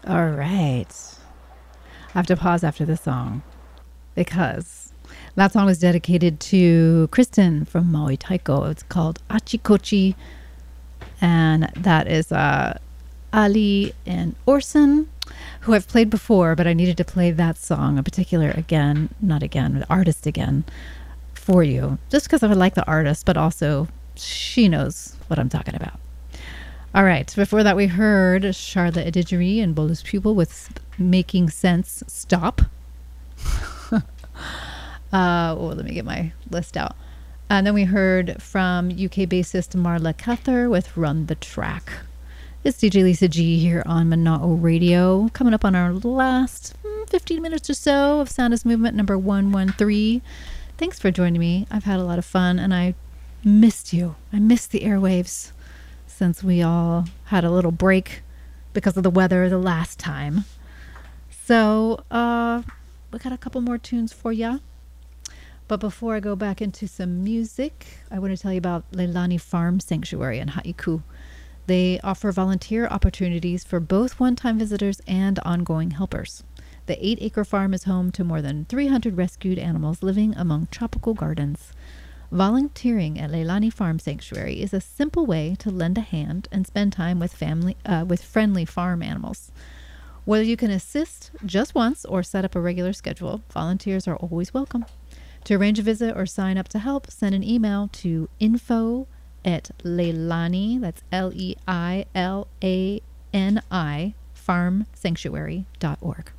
All right. I have to pause after this song because that song was dedicated to Kristen from Maui Taiko. It's called Achikochi, and that is Ali and Orson, who I've played before, but I needed to play that song in particular again, not again, the artist again, for you, just because I would like the artist, but also she knows what I'm talking about. All right. Before that, we heard Charlotte Edidjeri and Bolus Pupil with Making Sense Stop. Let me get my list out. And then we heard from UK bassist Marla Cather with Run the Track. It's DJ Lisa G here on Mana'o Radio. Coming up on our last 15 minutes or so of Sound is Movement number 113. Thanks for joining me. I've had a lot of fun and I missed you. I missed the airwaves since we all had a little break because of the weather the last time. So we got a couple more tunes for ya. But before I go back into some music, I want to tell you about Leilani Farm Sanctuary in Haiku. They offer volunteer opportunities for both one-time visitors and ongoing helpers. The 8-acre farm is home to more than 300 rescued animals living among tropical gardens. Volunteering at Leilani Farm Sanctuary is a simple way to lend a hand and spend time with friendly farm animals. Whether you can assist just once or set up a regular schedule, volunteers are always welcome. To arrange a visit or sign up to help, send an email to info@Leilani, that's Leilani, farmsanctuary.org.